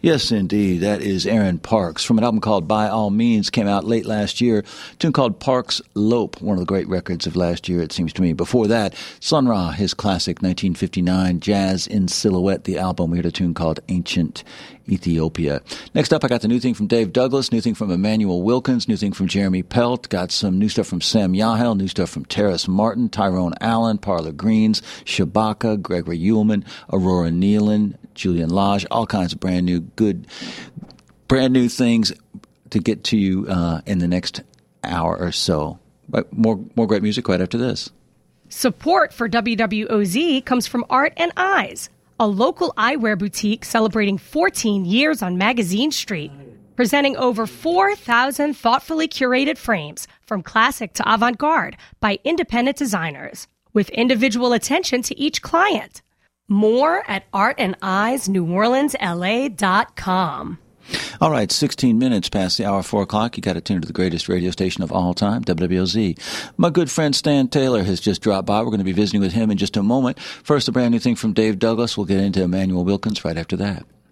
Yes, indeed. That is Aaron Parks from an album called By All Means, came out late last year. A tune called Parks Lope, one of the great records of last year, it seems to me. Before that, Sun Ra, his classic 1959 Jazz in Silhouette, the album. We heard a tune called Ancient Ethiopia. Next up, I got the new thing from Dave Douglas, new thing from Emmanuel Wilkins, new thing from Jeremy Pelt, got some new stuff from Sam Yahel, new stuff from Terrace Martin, Tyrone Allen, Parlor Greens, Shabaka, Gregory Ullman, Aurora Nealon, Julian Lage, all kinds of brand new things to get to you in the next hour or so. But more great music right after this. Support for WWOZ comes from Art and Eyes, a local eyewear boutique celebrating 14 years on Magazine Street, presenting over 4,000 thoughtfully curated frames from classic to avant-garde by independent designers, with individual attention to each client. More at artandeyesneworleansla.com. All right, 16 minutes past the hour, 4 o'clock. You got to tune to the greatest radio station of all time, WWOZ. My good friend Stan Taylor has just dropped by. We're going to be visiting with him in just a moment. First, a brand new thing from Dave Douglas. We'll get into Emmanuel Wilkins right after that.